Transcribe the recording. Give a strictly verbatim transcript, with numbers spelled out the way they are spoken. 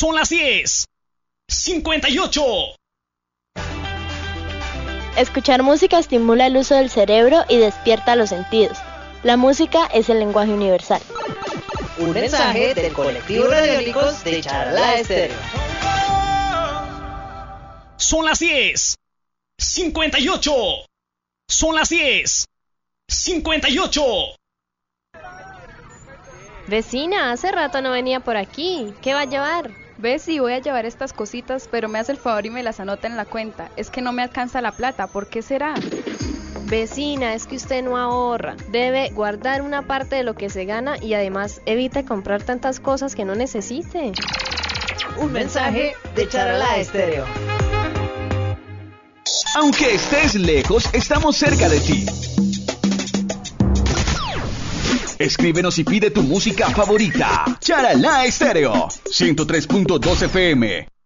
Son las diez cincuenta y ocho. Escuchar música estimula el uso del cerebro y despierta los sentidos. La música es el lenguaje universal. Un mensaje del colectivo Radiólicos de Charalá Estéreo. Son las diez cincuenta y ocho. Son las diez cincuenta y ocho. Vecina, hace rato no venía por aquí. ¿Qué va a llevar? Ves, sí, voy a llevar estas cositas, pero me hace el favor y me las anota en la cuenta. Es que no me alcanza la plata, ¿por qué será? Vecina, es que usted no ahorra. Debe guardar una parte de lo que se gana y además evite comprar tantas cosas que no necesite. Un mensaje de Charalá Estéreo. Aunque estés lejos, estamos cerca de ti. Escríbenos y pide tu música favorita. Charalá Estéreo, ciento tres punto dos F M.